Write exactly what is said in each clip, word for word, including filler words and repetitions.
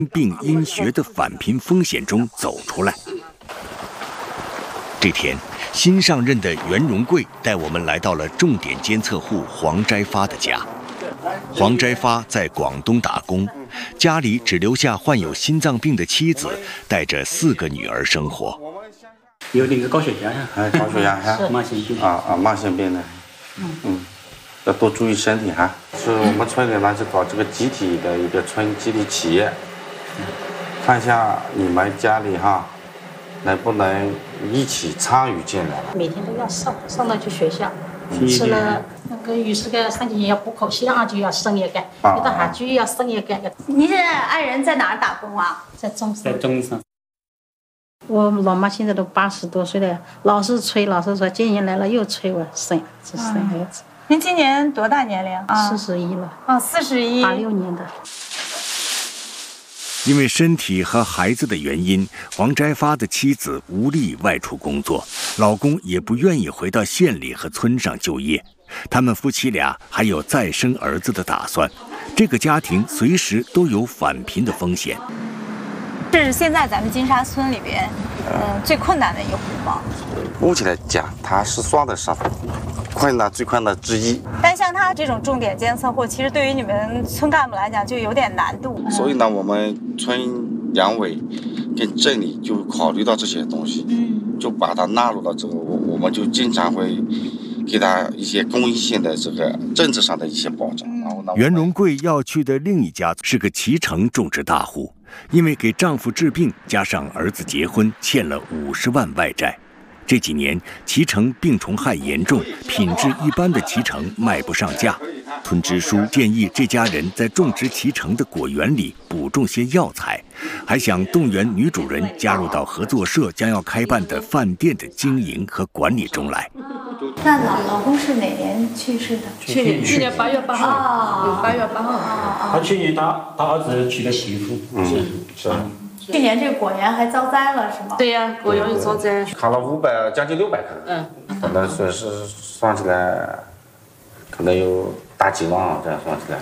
病因学的返贫风险中走出来。这天，新上任的袁荣贵带我们来到了重点监测户黄斋发的家。黄斋发在广东打工，家里只留下患有心脏病的妻子，带着四个女儿生活。 有那个高血压呀， 哎，高血压哈， 慢性病啊啊，慢性病的，嗯嗯，要多注意身体哈。是我们村里呢就搞这个集体的一个村集体企业，看一下你们家里哈，能不能一起参与进来？ 每天都要上上到去学校。吃了那个有时个上去要补口香啊，就要生一个；有的还就要生一个。 您现在爱人在哪儿打工啊？ 在中山。 在中山。 我老妈现在都八十多岁了，老是催，老是说今年来了又催我生，只生孩子。 您今年多大年龄？ 四十一了。 啊，四十一。 八六年的。 因为身体和孩子的原因，黄斋发的妻子无力外出工作，老公也不愿意回到县里和村上就业。他们夫妻俩还有再生儿子的打算，这个家庭随时都有返贫的风险。 这是现在咱们金沙村里边，嗯，最困难的一户吗？ 目前来讲，它是算得上困难最困难之一。 但像他这种重点监测户，其实对于你们村干部来讲就有点难度。 所以呢，我们村两委跟镇里就考虑到这些东西，嗯，就把它纳入到这个，我我们就经常会给他一些公益性的这个政治上的一些保障。然后呢， 袁荣贵要去的另一家是个脐橙种植大户，因为给丈夫治病，加上儿子结婚，欠了五十万外债。这几年脐橙病虫害严重，品质一般的脐橙卖不上价。村支书建议这家人在种植脐橙的果园里补种些药材，还想动员女主人加入到合作社将要开办的饭店的经营和管理中来。 那老老公是哪年去世的？ 去年去年八月八号，八月八号。 他去年他他儿子娶的媳妇， 嗯，是。 去年这个果园还遭灾了，是吗？ 对呀、啊，果园遭灾， 砍了五百，将近六百棵。嗯，可能损失算起来，可能有大几万，这样算起来。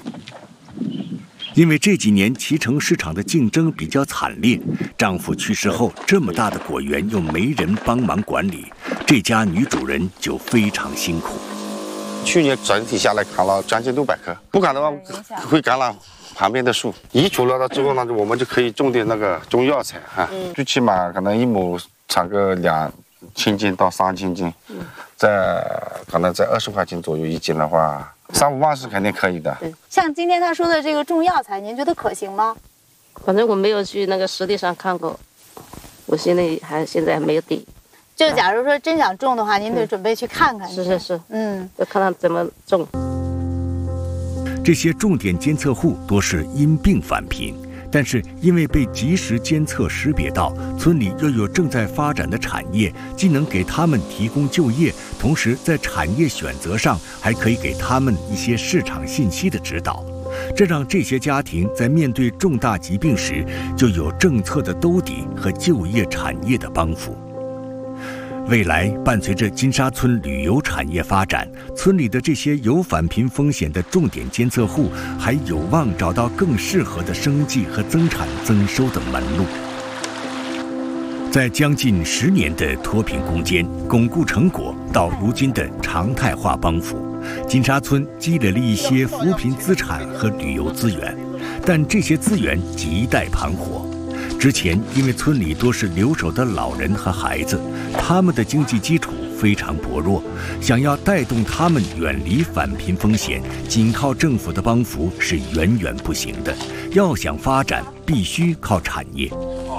因为这几年脐橙市场的竞争比较惨烈，丈夫去世后，这么大的果园又没人帮忙管理，这家女主人就非常辛苦。 去年整体下来砍了将近六百棵，不砍的话会感染旁边的树。移除了它之后呢，我们就可以种点那个中药材啊，嗯、最起码可能一亩产个两千斤到三千斤，嗯、在可能在二十块钱左右一斤的话，三五万是肯定可以的。 像今天他说的这个种药材，您觉得可行吗？ 反正我没有去那个实地上看过，我现在还现在还没有底。 就假如说真想种的话，您得准备去看看。 是是是， 嗯， 要看看怎么种。 这些重点监测户多是因病返贫，但是因为被及时监测识别到，村里又有正在发展的产业，既能给他们提供就业，同时在产业选择上还可以给他们一些市场信息的指导。这让这些家庭在面对重大疾病时，就有政策的兜底和就业产业的帮扶。未来伴随着金沙村旅游产业发展，村里的这些有返贫风险的重点监测户还有望找到更适合的生计和增产增收的门路。在将近十年的脱贫攻坚、巩固成果到如今的常态化帮扶，金沙村积累了一些扶贫资产和旅游资源，但这些资源亟待盘活。之前因为村里多是留守的老人和孩子，他们的经济基础非常薄弱，想要带动他们远离返贫风险，仅靠政府的帮扶是远远不行的。要想发展，必须靠产业。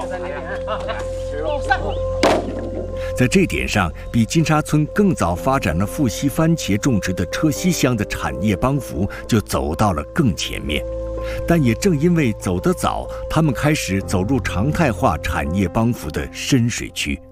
在这点上，比金沙村更早发展了富硒番茄种植的车溪乡的产业帮扶就走到了更前面。但也正因为走得早，他们开始走入常态化产业帮扶的深水区。